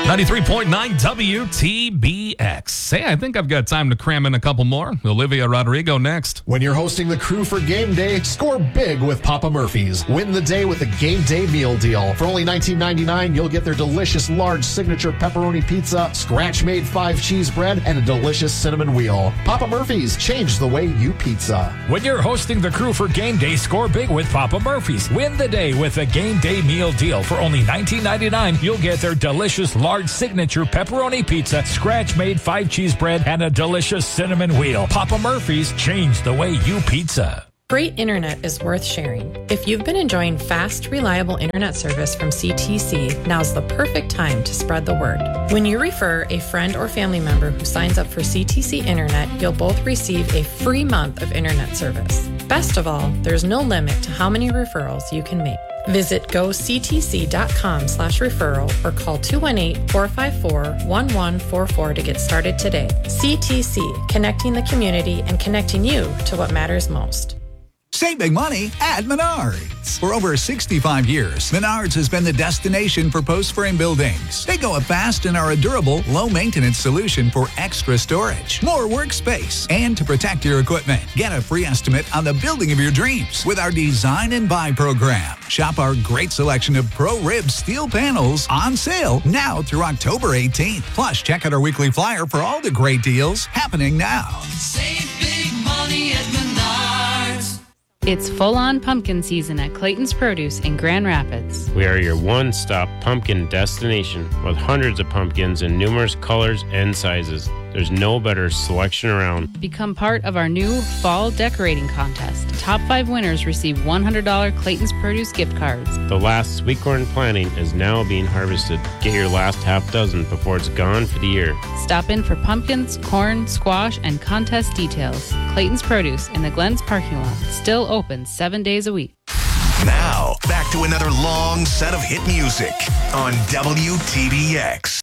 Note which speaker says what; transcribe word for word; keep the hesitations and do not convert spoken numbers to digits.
Speaker 1: ninety-three point nine W T B X. Hey, I think I've got time to cram in a couple more. Olivia Rodrigo next.
Speaker 2: When you're hosting the crew for game day, score big with Papa Murphy's. Win the day with a game day meal deal. For only nineteen ninety-nine, you'll get their delicious large signature pepperoni pizza, scratch-made five cheese bread, and a delicious cinnamon wheel. Papa Murphy's, change the way you pizza.
Speaker 3: When you're hosting the crew for game day, score big with Papa Murphy's. Win the day with a game day meal deal. For only nineteen ninety-nine, you'll get their delicious large signature pepperoni pizza, scratch-made five cheese bread, and a delicious cinnamon wheel. Papa Murphy's, change the way you pizza.
Speaker 4: Great internet is worth sharing. If you've been enjoying fast, reliable internet service from C T C, now's the perfect time to spread the word. When you refer a friend or family member who signs up for C T C Internet, you'll both receive a free month of internet service. Best of all, there's no limit to how many referrals you can make. Visit goctc.com slash referral or call two one eight, four five four, one one four four to get started today. C T C, connecting the community and connecting you to what matters most.
Speaker 5: Save big money at Menards. For over sixty-five years, Menards has been the destination for post-frame buildings. They go up fast and are a durable, low-maintenance solution for extra storage, more workspace, and to protect your equipment. Get a free estimate on the building of your dreams with our Design and Buy program. Shop our great selection of Pro-Rib steel panels on sale now through October eighteenth. Plus, check out our weekly flyer for all the great deals happening now.
Speaker 6: Save big money at Menards.
Speaker 7: It's full-on pumpkin season at Clayton's Produce in Grand Rapids.
Speaker 8: We are your one-stop pumpkin destination with hundreds of pumpkins in numerous colors and sizes. There's no better selection around.
Speaker 7: Become part of our new fall decorating contest. Top five winners receive one hundred dollars Clayton's Produce gift cards.
Speaker 8: The last sweet corn planting is now being harvested. Get your last half dozen before it's gone for the year.
Speaker 7: Stop in for pumpkins, corn, squash, and contest details. Clayton's Produce in the Glens parking lot. Still open seven days a week.
Speaker 9: Now, back to another long set of hit music on W T B X.